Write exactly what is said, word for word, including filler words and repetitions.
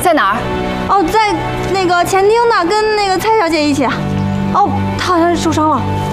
在哪儿？ 哦，在那个前厅呢，跟那个蔡小姐一起。哦，她好像是受伤了。